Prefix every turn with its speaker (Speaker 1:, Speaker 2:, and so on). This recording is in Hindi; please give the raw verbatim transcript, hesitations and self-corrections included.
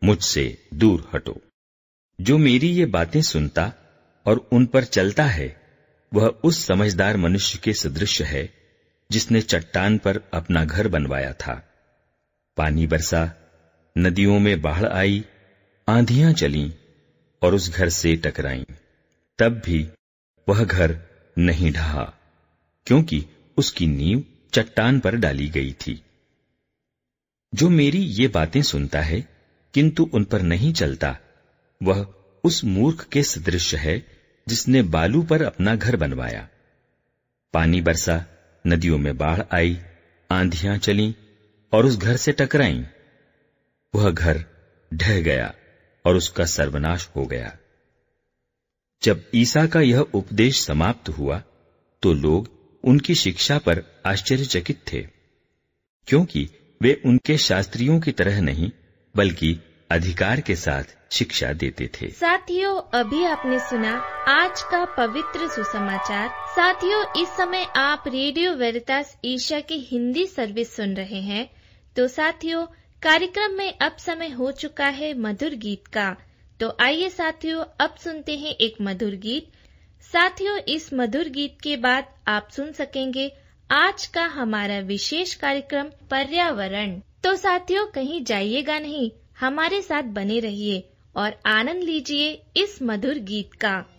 Speaker 1: मुझसे दूर हटो। जो मेरी ये बातें सुनता और उन पर चलता है, वह उस समझदार मनुष्य के सदृश है जिसने चट्टान पर अपना घर बनवाया था। पानी बरसा, नदियों में बाढ़ आई, आंधियां चलीं और उस घर से टकराईं। तब भी वह घर नहीं ढहा, क्योंकि उसकी नींव चट्टान पर डाली गई थी। जो मेरी ये बातें सुनता है किंतु उन पर नहीं चलता, वह उस मूर्ख के सदृश है जिसने बालू पर अपना घर बनवाया। पानी बरसा, नदियों में बाढ़ आई, आंधियां चलीं और उस घर से टकराईं। वह घर ढह गया और उसका सर्वनाश हो गया। जब ईसा का यह उपदेश समाप्त हुआ तो लोग उनकी शिक्षा पर आश्चर्यचकित थे, क्योंकि वे उनके शास्त्रियों की तरह नहीं बल्कि अधिकार के साथ शिक्षा देते थे।
Speaker 2: साथियों, अभी आपने सुना आज का पवित्र सुसमाचार। साथियों, इस समय आप रेडियो वेरितास एशिया की हिंदी सर्विस सुन रहे हैं। तो साथियों, कार्यक्रम में अब समय हो चुका है मधुर गीत का। तो आइए साथियों, अब सुनते हैं एक मधुर गीत। साथियों, इस मधुर गीत के बाद आप सुन सकेंगे आज का हमारा विशेष कार्यक्रम पर्यावरण। तो साथियों, कहीं जाइएगा नहीं, हमारे साथ बने रहिए और आनंद लीजिए इस मधुर गीत का।